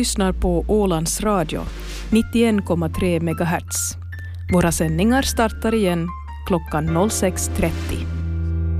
lyssnar på Ålands Radio, 91,3 MHz. Våra sändningar startar igen klockan 06.30.